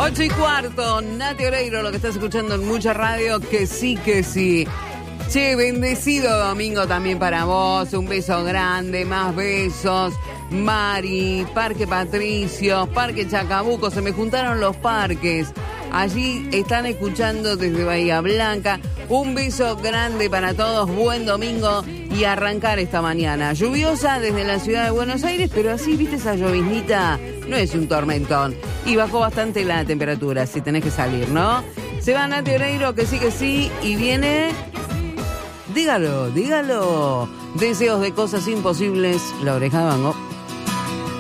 8:15, Nati Oreiro, lo que estás escuchando en Mucha Radio, que sí, que sí. Che, bendecido domingo también para vos, un beso grande, más besos. Mari, Parque Patricios, Parque Chacabuco, se me juntaron los parques. Allí están escuchando desde Bahía Blanca. Un beso grande para todos, buen domingo y arrancar esta mañana. Lluviosa desde la ciudad de Buenos Aires, pero así, viste, esa lloviznita no es un tormentón. Y bajó bastante la temperatura, si tenés que salir, ¿no? Se va Nati Oreiro, que sí, y viene... Dígalo. Deseos de cosas imposibles, La Oreja de Van Gogh.